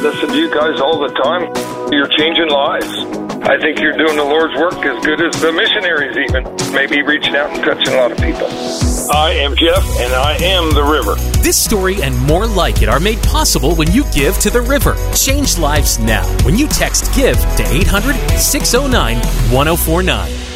listen to you guys all the time. You're changing lives. I think you're doing the Lord's work as good as the missionaries even. Maybe reaching out and touching a lot of people. I am Jeff, and I am the river. This story and more like it are made possible when you give to the river. Change lives now when you text GIVE to 800-609-1049.